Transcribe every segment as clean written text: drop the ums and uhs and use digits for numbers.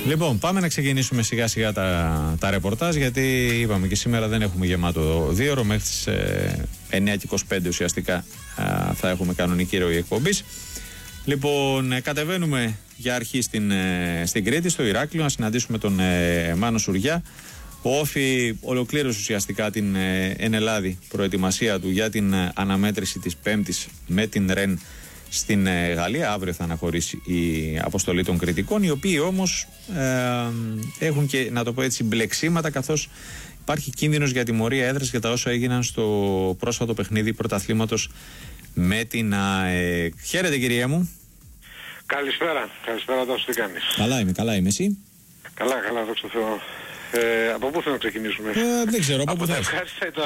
Λοιπόν, πάμε να ξεκινήσουμε σιγά σιγά τα ρεπορτάζ, γιατί είπαμε και σήμερα δεν έχουμε γεμάτο δίωρο. Μέχρι τις 9:25 ουσιαστικά θα έχουμε κανονική ροή εκπομπής. Λοιπόν, κατεβαίνουμε για αρχή στην Κρήτη, στο Ηράκλειο, να συναντήσουμε τον Μάνο Σουριά. Ο Όφη ολοκλήρωσε ουσιαστικά την ενελάδη προετοιμασία του για την αναμέτρηση της Πέμπτης με την ΡΕΝ στην Γαλλία. Αύριο θα αναχωρήσει η αποστολή των κριτικών, οι οποίοι όμως έχουν και, να το πω έτσι, μπλεξίματα, καθώς υπάρχει κίνδυνος για τιμωρία έδρας για τα όσα έγιναν στο πρόσφατο παιχνίδι πρωταθλήματος με την ΑΕΚ. Χαίρετε, κυρία μου. Καλησπέρα, Τάσο, τι κάνεις? Καλά είμαι, εσύ? Καλά, δόξα τω Θεώ. Από πού θέλω να ξεκινήσουμε? Δεν ξέρω, από πού θες.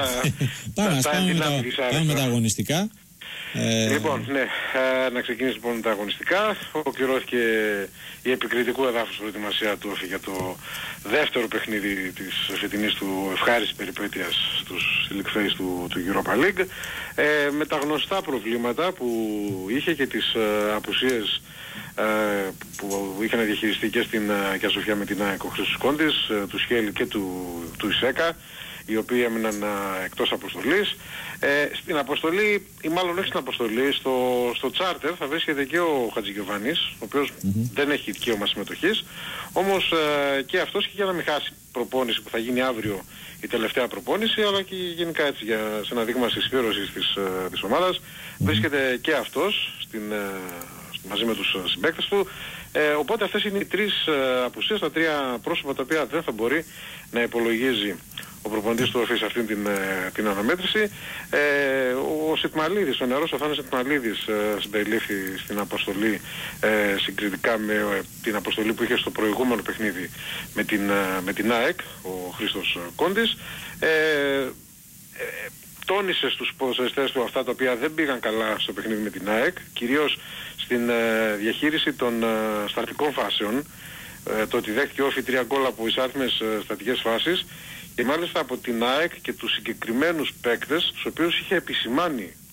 Πάμε με τα αγωνιστικά. Λοιπόν, ναι, να ξεκινήσει λοιπόν με τα αγωνιστικά. Ολοκληρώθηκε η επικριτικού εδάφους προετοιμασία του Όφη για το δεύτερο παιχνίδι της φετινής του ευχάριστης περιπέτειας στους Elite Phase του Europa League, με τα γνωστά προβλήματα που είχε και τις απουσίες που είχε να διαχειριστεί και στην Κιασοφιά με την ΑΕΚ ο Χρήστος Κόντης, του Σχέλη και του Ισέκα, οι οποίοι έμειναν εκτός αποστολής. Στην αποστολή, ή μάλλον όχι στην αποστολή, στο τσάρτερ θα βρίσκεται και ο Χατζηγιοβάνης, ο οποίος δεν έχει δικαίωμα συμμετοχής, όμως και αυτός, και για να μην χάσει προπόνηση που θα γίνει αύριο, η τελευταία προπόνηση, αλλά και γενικά έτσι σε ένα δείγμα συσφύρωσης της ομάδας, βρίσκεται και αυτός μαζί με τους συμπαίκτες του. Οπότε αυτές είναι οι τρεις απουσίες, τα τρία πρόσωπα τα οποία δεν θα μπορεί να υπολογίζει ο προπονητής του Όφη σε αυτήν την αναμέτρηση. Ο Σιτμαλίδης, ο νεαρός ο Θάνος Σιτμαλίδης, συμπεριλήφθη στην αποστολή συγκριτικά με την αποστολή που είχε στο προηγούμενο παιχνίδι με την ΑΕΚ, ο Χρήστος Κόντης. Τόνισε στους ποδοσφαιριστές του αυτά τα οποία δεν πήγαν καλά στο παιχνίδι με την ΑΕΚ, κυρίως στην διαχείριση των στατικών φάσεων, το ότι δέχτηκε Όφη 3 γκολ από εισάριθμες στατικές φάσεις, και μάλιστα από την ΑΕΚ και τους συγκεκριμένους παίκτες, τους οποίους είχε επισημάνει